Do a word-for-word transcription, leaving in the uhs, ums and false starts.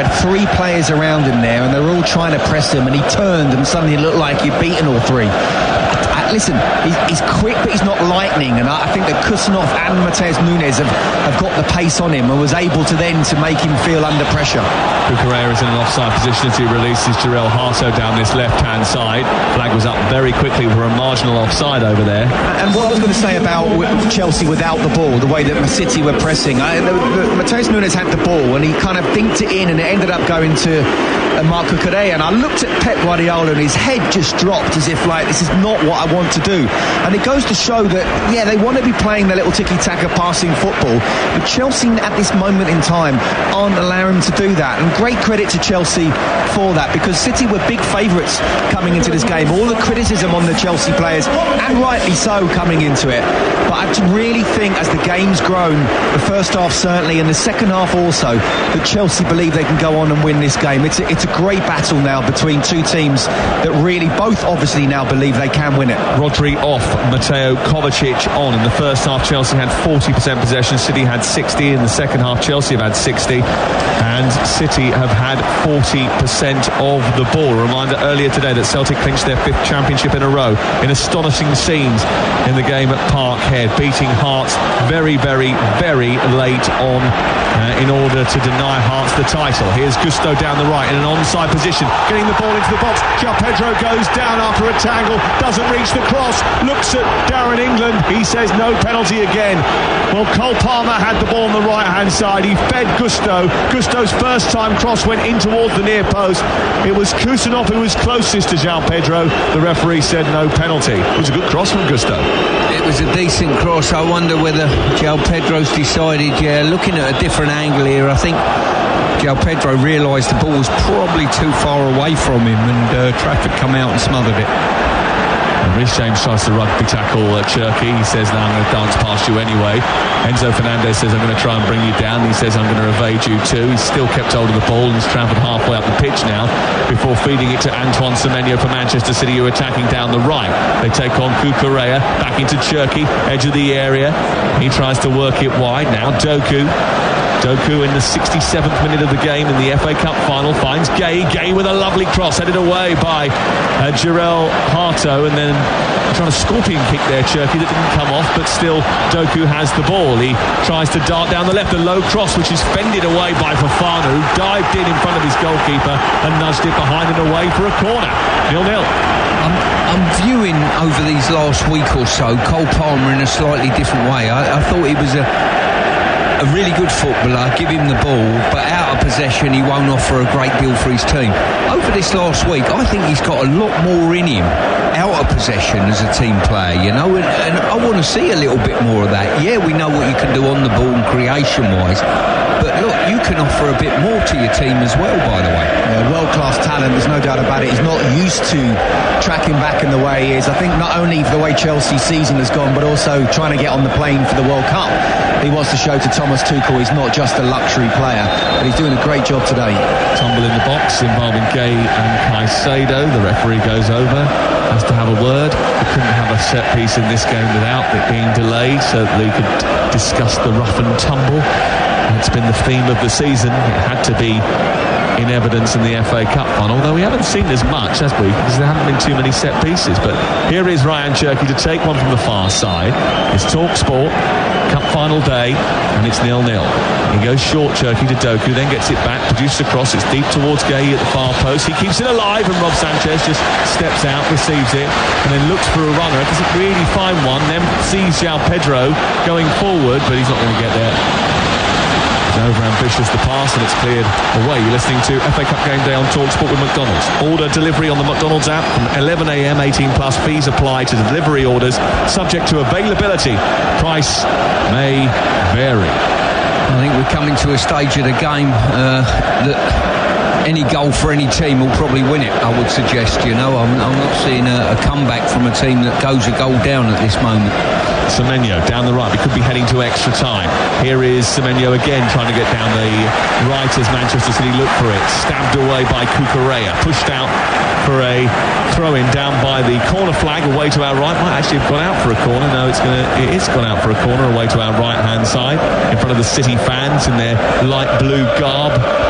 had three players around him there, and they were all trying to press him, and he turned, and suddenly it looked like he'd beaten all three. I, I, listen, he's, he's quick, but he's not lightning, and I, I think that Kusanov and Mateus Nunes have, have got the pace on him and was able to then to make him feel under pressure. Cucurella is in an offside position as he releases Jarell Harto down this left-hand side. Flag was up very quickly for a marginal offside over there. And what I was going to say about Chelsea without the ball, the way that City were pressing, I, the, the, Mateus Nunes had the ball and he kind of dinked it in, and it ended up going to uh, Marc Cucurella, and I looked at Pep Guardiola and his head just dropped as if like, this is not what I want to do. And it goes to show that, yeah, they want to be playing their little tiki-taka passing football, but Chelsea at this moment in time aren't allowing them to do that. And great credit to Chelsea for that, because City were big favourites coming into this game. All the criticism on the Chelsea players, and rightly so, coming into it. But I really think as the game's grown, the first half certainly, and the second half also, that Chelsea believe they can go on and win this game. It's a, it's a great battle now between two teams that really both obviously now believe they can win it. Rodri off, Mateo Kovacic on. In the first half, Chelsea had forty percent possession, City had sixty. In the second half, Chelsea have had sixty, and City have had forty percent of the ball. A reminder earlier today that Celtic clinched their fifth championship in a row in astonishing scenes in the game at Parkhead, beating Hearts very, very, very late on uh, in order to deny Hearts the title. Here's Gusto down the right in an onside position, getting the ball into the box. João Pedro goes down after a tangle, doesn't reach the cross, looks at Darren England, he says no penalty again. Well, Cole Palmer had the ball on the right hand side, he fed Gusto. Gusto's first time cross went in towards the near post. It was Kusanov who was closest to João Pedro. The referee said no penalty. It was a good cross from Gusto. It was a decent cross. I wonder whether João Pedro's decided, yeah, looking at a different angle here, I think João Pedro realised the ball was probably too far away from him, and uh, Trafford come out and smothered it. Rhys James tries to rugby tackle uh, Cherki. He says, no, I'm going to dance past you anyway. Enzo Fernandez says, I'm going to try and bring you down. He says, I'm going to evade you too. He's still kept hold of the ball and he's travelled halfway up the pitch now before feeding it to Antoine Semenyo for Manchester City, who are attacking down the right. They take on Cucurella, back into Cherki, edge of the area. He tries to work it wide. Now Doku. Doku in the sixty-seventh minute of the game in the F A Cup final finds Gay. Gay with a lovely cross headed away by uh, Jarell Harto, and then trying to scorpion kick there, Cherki, that didn't come off, but still Doku has the ball. He tries to dart down the left, a low cross which is fended away by Fofana, who dived in in front of his goalkeeper and nudged it behind and away for a corner. nil nil. I'm, I'm viewing over these last week or so Cole Palmer in a slightly different way. I, I thought he was a a really good footballer, give him the ball, but out of possession he won't offer a great deal for his team. Over this last week, I think he's got a lot more in him out of possession as a team player, you know, and, and I want to see a little bit more of that. Yeah, we know what you can do on the ball and creation-wise, but look, you can offer a bit more to your team as well, by the way. Yeah, world-class talent, there's no doubt about it. He's not used to tracking back in the way he is. I think not only for the way Chelsea's season has gone, but also trying to get on the plane for the World Cup. He wants to show to Thomas Tuchel he's not just a luxury player, but he's doing a great job today. Tumble in the box involving Gay and Caicedo. The referee goes over, has to have a word. We couldn't have a set piece in this game without it being delayed so that they could discuss the rough and tumble. It's been the theme of the season. It had to be in evidence in the F A Cup final, although we haven't seen as much, has we? Because there haven't been too many set pieces. But here is Ryan Cherki to take one from the far side. It's TalkSport, Cup final day, and it's nil nil. He goes short, Cherki to Doku, then gets it back, produces a cross, it's deep towards Gay at the far post. He keeps it alive, and Rob Sanchez just steps out, receives it, and then looks for a runner. Doesn't really find one, then sees João Pedro going forward, but he's not going to get there. Over ambitious the pass, and it's cleared away. You're listening to F A Cup Game Day on TalkSport with McDonald's. Order delivery on the McDonald's app from eleven a m, eighteen plus. Fees apply to delivery orders, subject to availability. Price may vary. I think we're coming to a stage of the game uh, that any goal for any team will probably win it, I would suggest. You know, I'm, I'm not seeing a, a comeback from a team that goes a goal down at this moment. Semenyo down the right. We could be heading to extra time. Here is Semenyo again trying to get down the right as Manchester City look for it. Stabbed away by Cucurella. Pushed out for a throw-in down by the corner flag away to our right. Might actually have gone out for a corner. No, it's gonna. It is gone out for a corner away to our right-hand side in front of the City fans in their light blue garb.